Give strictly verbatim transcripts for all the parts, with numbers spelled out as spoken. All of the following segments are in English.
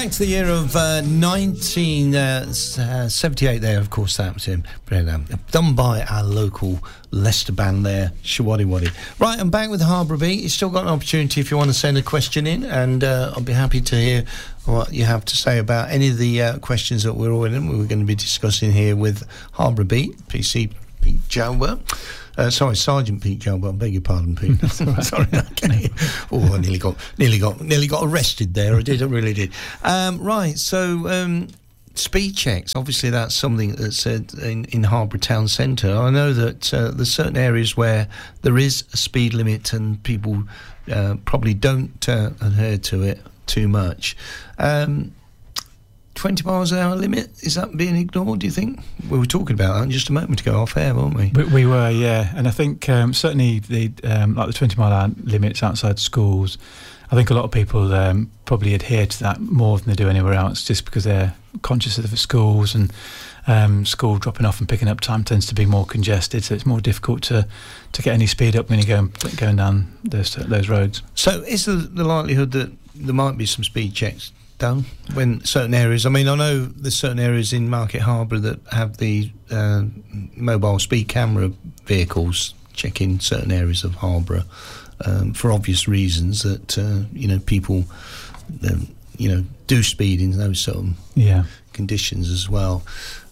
Back to the year of uh, nineteen seventy-eight there, of course, that was him. Done by our local Leicester band there, Shawaddy Waddy. Right, I'm back with Harbour Beat. You've still got an opportunity if you want to send a question in, and uh, I'll be happy to hear what you have to say about any of the uh, questions that we're all in. We're going to be discussing here with Harbour Beat, P C Pete Jalbert. Uh, sorry, Sergeant Pete Jalbert. I beg your pardon, Pete. Sorry, okay. Oh, I nearly got, nearly got, nearly got arrested there. I did, I really did. Um, right, so um, speed checks. Obviously, that's something that's uh, in in Harbour Town Centre. I know that uh, there's certain areas where there is a speed limit and people uh, probably don't uh, adhere to it too much. Um, twenty miles an hour limit, is that being ignored, do you think? We were talking about that just a moment ago off air, weren't we? We, we were, yeah. And I think um, certainly the um, like the twenty mile an hour limits outside schools, I think a lot of people um, probably adhere to that more than they do anywhere else, just because they're conscious of the schools, and um, school dropping off and picking up time tends to be more congested, so it's more difficult to, to get any speed up when you're going, going down those, those roads. So is there the likelihood that there might be some speed checks done when certain areas, I mean, I know there's certain areas in Market Harbour that have the uh, mobile speed camera vehicles checking certain areas of Harbour um, for obvious reasons that uh, you know, people um, you know, do speed in those sort of yeah. conditions as well.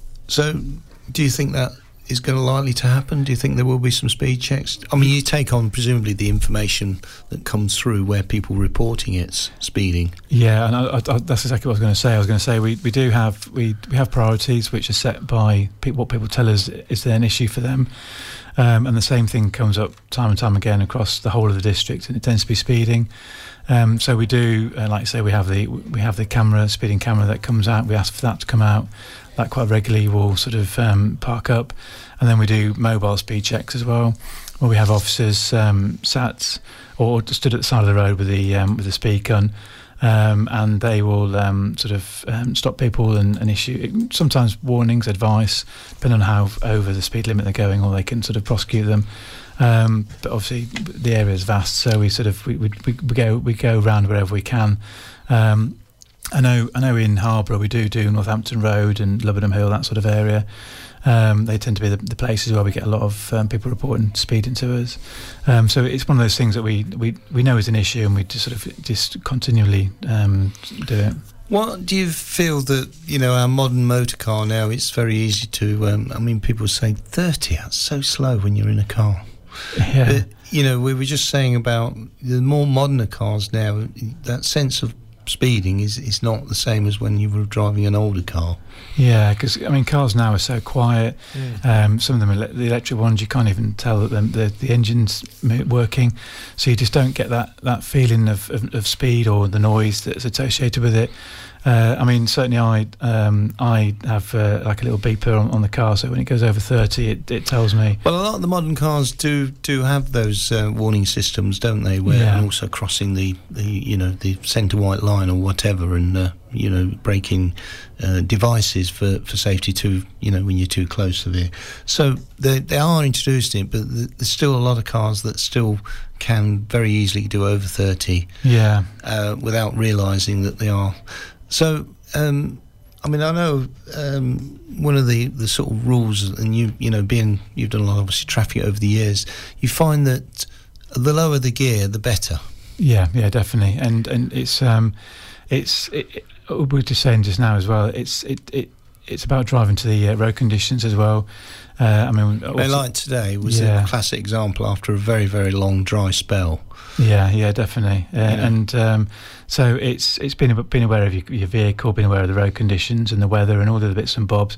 So do you think that is going to likely to happen? Do you think there will be some speed checks? I mean, you take on presumably the information that comes through where people reporting it's speeding. Yeah, and I, I, that's exactly what I was going to say. I was going to say we, we do have we we have priorities which are set by people, what people tell us is there an issue for them, um, and the same thing comes up time and time again across the whole of the district, and it tends to be speeding. Um, so we do, uh, like I say, we have the we have the camera speeding camera that comes out. We ask for that to come out. That quite regularly will sort of um, park up, and then we do mobile speed checks as well, where we have officers um, sat or stood at the side of the road with the um, with the speed gun, um, and they will um, sort of um, stop people and, and issue sometimes warnings, advice, depending on how over the speed limit they're going, or they can sort of prosecute them. Um, but obviously the area is vast, so we sort of we, we, we go we go around wherever we can. Um, I know, I know. In Harbour, we do do Northampton Road and Lubbock Hill, that sort of area. Um, they tend to be the, the places where we get a lot of um, people reporting speeding to us. Um, so it's one of those things that we, we, we know is an issue, and we just sort of just continually um, do it. What do you feel that, you know, our modern motor car now? It's very easy to. Um, I mean, people say thirty. That's so slow when you're in a car. Yeah. But, you know, we were just saying about the more modern cars now. That sense of speeding is is not the same as when you were driving an older car. Yeah, because I mean, cars now are so quiet. Yeah. Um, some of them, are the electric ones, you can't even tell that the, the, the engine's working, so you just don't get that, that feeling of, of, of speed or the noise that's associated with it. Uh, I mean, certainly I um, I have uh, like a little beeper on, on the car, so when it goes over thirty, it, it tells me. Well, a lot of the modern cars do do have those uh, warning systems, don't they? Where yeah. and also crossing the, the you know the centre white line or whatever, and uh, you know braking uh, devices for, for safety too. You know when you're too close to the. So they they are introducing it, but there's still a lot of cars that still can very easily do over thirty. Yeah. Uh, without realising that they are. So, um, I mean, I know um, one of the, the sort of rules, and you you know, being you've done a lot of obviously traffic over the years, you find that the lower the gear, the better. Yeah, yeah, definitely, and and it's um, it's it, it, we were just saying just now as well. It's it it it's about driving to the uh, road conditions as well. Uh, I mean, also, like today was yeah. a classic example after a very very long dry spell. Yeah, yeah, definitely, uh, yeah. and um, so it's it's been being aware of your, your vehicle, being aware of the road conditions and the weather and all the other bits and bobs,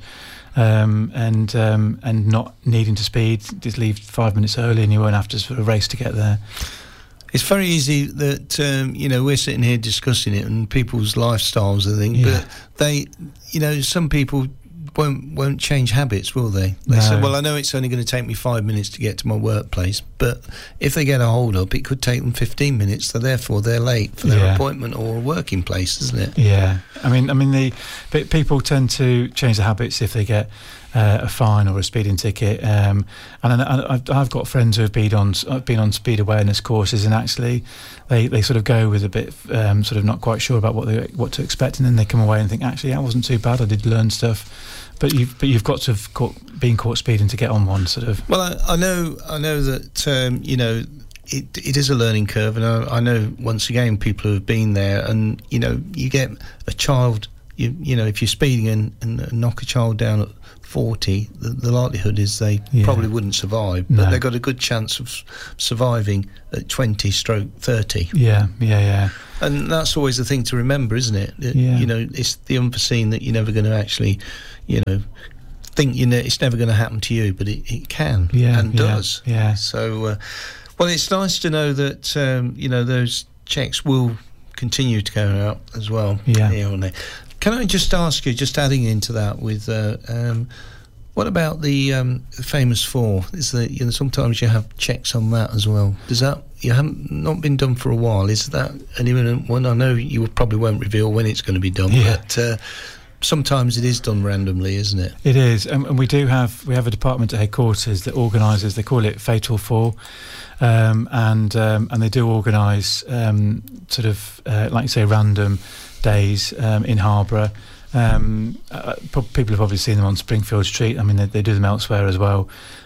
um, and um, and not needing to speed. Just leave five minutes early, and you won't have to sort of race to get there. It's very easy that um, you know we're sitting here discussing it and people's lifestyles, I think, yeah. but they, you know, some people won't won't change habits, will they? They no. say, well, I know it's only going to take me five minutes to get to my workplace, but if they get a hold up, it could take them fifteen minutes, so therefore they're late for their yeah. appointment or a working place, isn't it? Yeah, I mean, I mean, the people tend to change their habits if they get uh, a fine or a speeding ticket. Um, and I, I've, I've got friends who have been on I've been on speed awareness courses, and actually they, they sort of go with a bit um, sort of not quite sure about what they, what to expect, and then they come away and think, actually, that wasn't too bad. I did learn stuff. But you've but you've got to have caught, been caught speeding to get on one, sort of. Well, I, I know I know that um, you know. It, it is a learning curve, and I, I know once again people who have been there, and you know you get a child, you you know if you're speeding and, and knock a child down at forty, the, the likelihood is they yeah. probably wouldn't survive, but no. they've got a good chance of surviving at twenty stroke thirty. Yeah, yeah, yeah. And that's always the thing to remember, isn't it? it yeah. You know, it's the unforeseen that you're never going to actually, you know, think you know it's never going to happen to you, but it, it can yeah, and yeah, does. Yeah. So. Uh, Well, it's nice to know that um, you know those checks will continue to go out as well. Yeah. Here and there. Can I just ask you, just adding into that, with uh, um, what about the um, famous four? Is that you know sometimes you have checks on that as well? Does that you haven't not been done for a while? Is that an imminent one? I know you probably won't reveal when it's going to be done, yeah. but. Uh, Sometimes it is done randomly, isn't it? It is, um, and we do have we have a department at headquarters that organises. They call it Fatal Four, um, and um, and they do organise um, sort of uh, like you say random days um, in Harborough. Um, uh, people have probably seen them on Springfield Street. I mean, they, they do them elsewhere as well.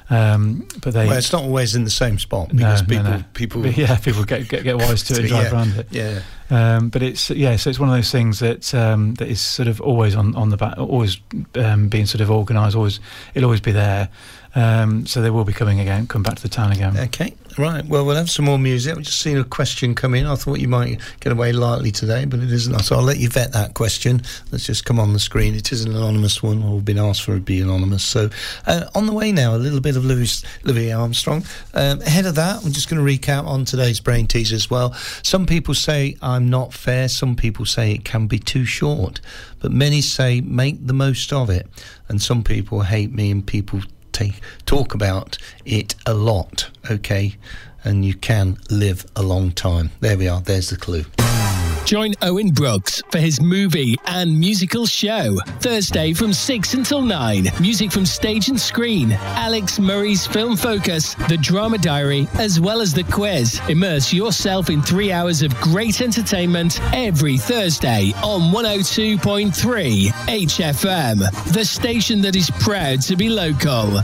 Um, but they well, it's not always in the same spot because no, people no, no. people but yeah people get get, get wise to it and drive yeah, around it. Yeah. Um, but it's yeah, so it's one of those things that um, that is sort of always on, on the back, always um, being sort of organised. Always it'll always be there. Um, so they will be coming again, come back to the town again. Okay, right. Well, we'll have some more music. I've just seen a question come in. I thought you might get away lightly today, but it isn't. So I'll let you vet that question. Let's just come on the screen. It is an anonymous one, or been asked for it to be anonymous. So uh, on the way now, a little bit of Louis, Louis Armstrong. Um, ahead of that, I'm just going to recap on today's Brain Teaser as well. Some people say I'm not fair. Some people say it can be too short. But many say make the most of it. And some people hate me, and people Take, talk about it a lot, okay? And you can live a long time. There we are, there's the clue. Join Owen Brooks for his movie and musical show. Thursday from six until nine. Music from stage and screen. Alex Murray's Film Focus, The Drama Diary, as well as the quiz. Immerse yourself in three hours of great entertainment every Thursday on one oh two point three H F M. The station that is proud to be local.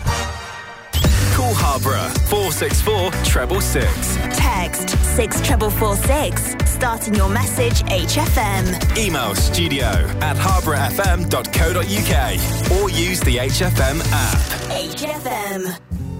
Call Harborough four six four treble six. Text six treble four six. Starting your message H F M. Email studio at harborough f m dot co dot u k or use the H F M app. H F M.